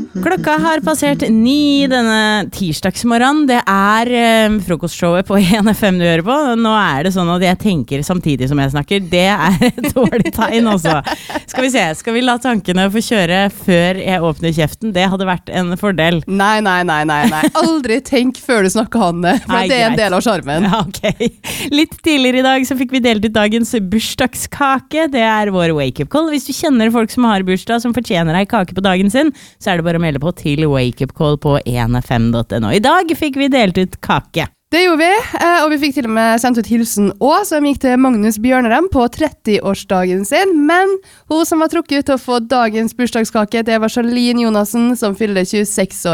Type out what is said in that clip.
Klokka har passert 9 denne tirsdagsmorgen. Det frokostshowet på 1FM du hører på. Nå det sånn at jeg tenker samtidig som jeg snakker. Det et dårlig tegn også. Skal vi se, skal vi la tankene få kjøre før jeg åpner kjeften? Det hadde vært en fordel. Nei. Aldri tenk før du snakker Hanne, for det en del av skjermen. Ja, ok. Litt tidligere i dag så fikk vi delt ut dagens bursdagskake. Det vår wake-up call. Hvis du kjenner folk som har bursdag, som fortjener ei kake på dagen sin, så det bare å melde på til wake-up call på 1fm.no. I dag fikk vi delt ut kake. Det gjorde vi, og vi fikk til og med sendt ut hilsen også, som gikk til Magnus Bjørnerem på 30-årsdagen sin, men hun som var trukket ut til å få dagens bursdagskake, det var Charlene Jonassen, som fyller 26 år.